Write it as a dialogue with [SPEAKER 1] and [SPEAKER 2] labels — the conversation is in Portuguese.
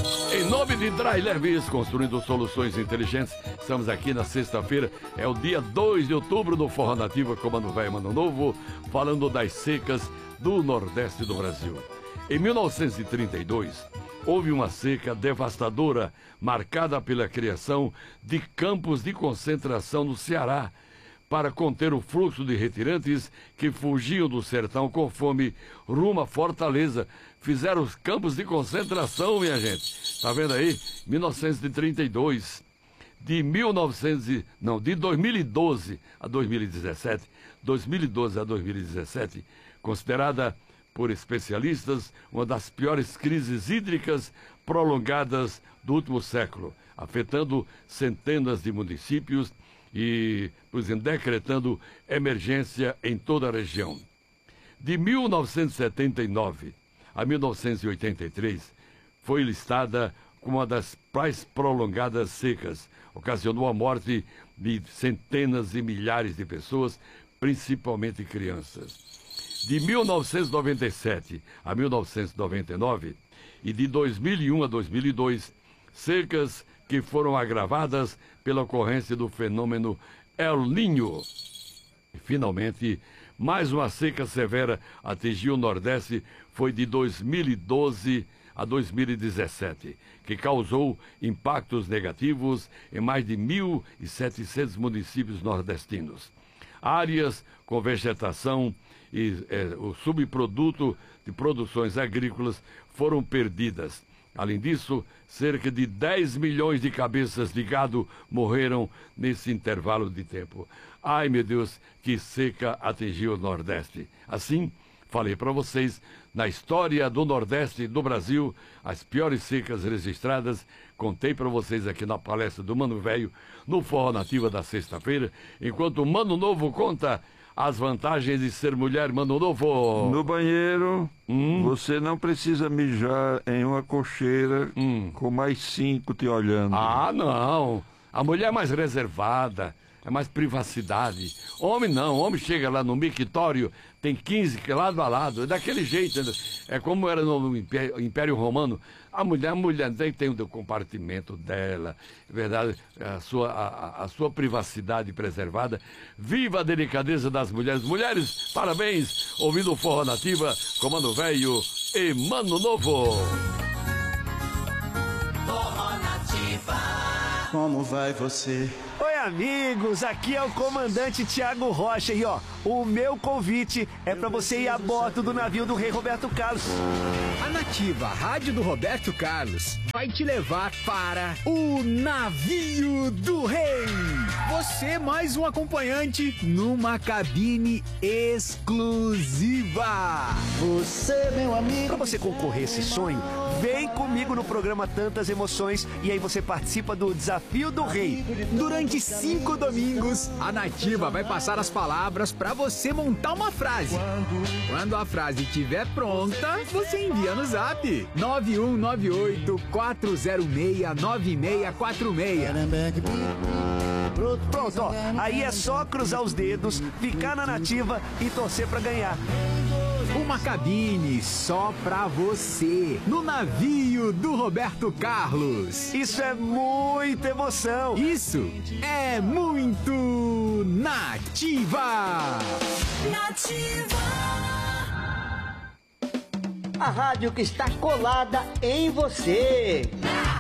[SPEAKER 1] Em nome de Trailer Bis, construindo soluções inteligentes, estamos aqui na sexta-feira, é o dia 2 de outubro do Forró Nativa com Mano Velho e Mano Novo, falando das secas do Nordeste do Brasil. Em 1932, houve uma seca devastadora, marcada pela criação de campos de concentração no Ceará, para conter o fluxo de retirantes que fugiam do sertão com fome rumo à Fortaleza. Fizeram os campos de concentração, minha gente. Tá vendo aí? 1932. De 2012 a 2017, 2012 a 2017, considerada por especialistas uma das piores crises hídricas prolongadas do último século, afetando centenas de municípios e, por exemplo, decretando emergência em toda a região. De 1979 a 1983, foi listada como uma das mais prolongadas secas, ocasionou a morte de centenas e milhares de pessoas, principalmente crianças. De 1997 a 1999 e de 2001 a 2002, secas que foram agravadas pela ocorrência do fenômeno El Niño. E, finalmente, mais uma seca severa atingiu o Nordeste, foi de 2012 a 2017, que causou impactos negativos em mais de 1.700 municípios nordestinos. Áreas com vegetação e o subproduto de produções agrícolas foram perdidas. Além disso, cerca de 10 milhões de cabeças de gado morreram nesse intervalo de tempo. Ai, meu Deus, que seca atingiu o Nordeste. Assim, falei para vocês, na história do Nordeste do Brasil, as piores secas registradas, contei para vocês aqui na palestra do Mano Velho, no Forró Nativa da sexta-feira, enquanto o Mano Novo conta as vantagens de ser mulher, Mano Novo.
[SPEAKER 2] No banheiro, você não precisa mijar em uma cocheira com mais 5 te olhando.
[SPEAKER 1] Ah, não. A mulher é mais reservada, é mais privacidade. Homem não, homem chega lá no mictório, tem 15 lado a lado, é daquele jeito. É como era no Império Romano. A mulher tem o compartimento dela, é verdade, a sua privacidade preservada. Viva a delicadeza das mulheres. Mulheres, parabéns, ouvindo o Forró Nativa com Mano Velho e Mano Novo.
[SPEAKER 3] Forró Nativa.
[SPEAKER 4] Como vai você?
[SPEAKER 5] Oi, amigos, aqui é o comandante Tiago Rocha e ó, o meu convite é pra você ir a bordo do navio do Rei Roberto Carlos.
[SPEAKER 6] A Nativa, a rádio do Roberto Carlos, vai te levar para o Navio do Rei. Você mais um acompanhante numa cabine exclusiva.
[SPEAKER 4] Você, meu amigo.
[SPEAKER 5] Pra você concorrer a esse sonho, vem comigo no programa Tantas Emoções e aí você participa do Desafio do Rei.
[SPEAKER 6] Durante 5 domingos, a Nativa vai passar as palavras para você montar uma frase. Quando a frase estiver pronta, você envia no zap 9198-406-9646.
[SPEAKER 5] Pronto, ó, aí é só cruzar os dedos, ficar na Nativa e torcer pra ganhar.
[SPEAKER 6] Uma cabine só pra você, no navio do Roberto Carlos.
[SPEAKER 5] Isso é muita emoção.
[SPEAKER 6] Isso é muito Nativa.
[SPEAKER 3] Nativa.
[SPEAKER 4] A rádio que está colada em você.